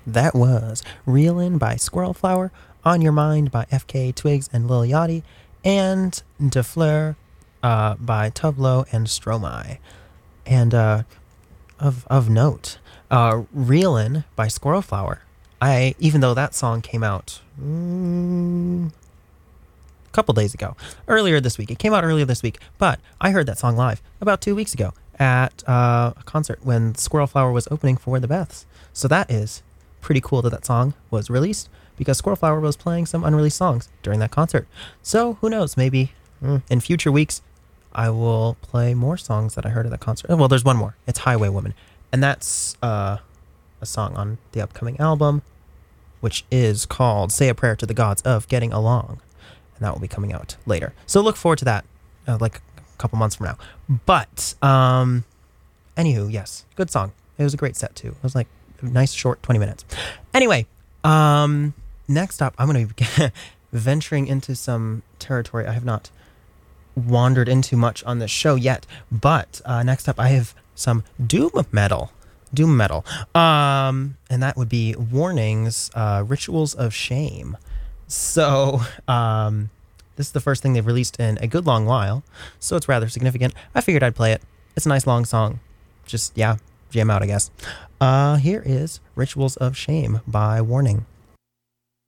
That was Reelin' by Squirrel Flower, On Your Mind by FK Twigs and Lil Yachty, and De Fleur by Tublo and Stromae. And of note, Reelin' by Squirrel Flower, even though that song came out a couple days ago, earlier this week. It came out earlier this week, but I heard that song live about 2 weeks ago at a concert when Squirrel Flower was opening for the Beths. So that is pretty cool that song was released because Squirrel Flower was playing some unreleased songs during that concert. So who knows, maybe in future weeks I will play more songs that I heard at that concert. Well, there's one more. It's Highway Woman. And that's a song on the upcoming album, which is called Say a Prayer to the Gods of Getting Along. And that will be coming out later. So look forward to that like a couple months from now. But anywho, yes, good song. It was a great set too. It was like nice short 20 minutes. Anyway, next up, I'm going to be venturing into some territory I have not wandered into much on this show yet. But next up, I have some doom metal. And that would be Warning's Rituals of Shame. So this is the first thing they've released in a good long while, so it's rather significant. I figured I'd play it. It's a nice long song. Just, jam out, I guess. Here is Rituals of Shame by Warning.